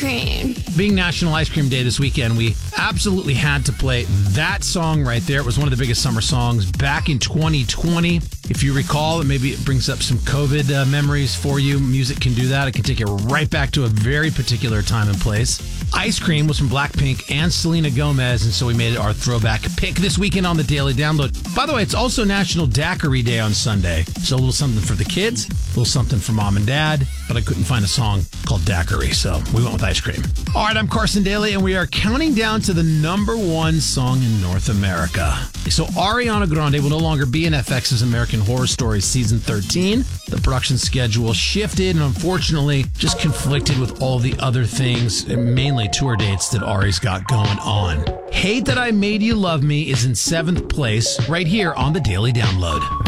cream. Being National Ice Cream Day this weekend, we absolutely had to play that song right there. It was one of the biggest summer songs back in 2020. If you recall, maybe it brings up some COVID memories for you. Music can do that. It can take you right back to a very particular time and place. Ice Cream was from Blackpink and Selena Gomez, and so we made it our throwback pick this weekend on the Daily Download. By the way, it's also National Daiquiri Day on Sunday. So a little something for the kids, a little something for mom and dad, but I couldn't find a song called Daiquiri, so we went with Ice Cream. All right, I'm Carson Daly, and we are counting down to the number one song in North America. So Ariana Grande will no longer be in FX's American Horror Story Season 13. The production schedule shifted and unfortunately just conflicted with all the other things, mainly tour dates that Ari's got going on. Hate That I Made You Love Me is in 7th place right here on the Daily Download.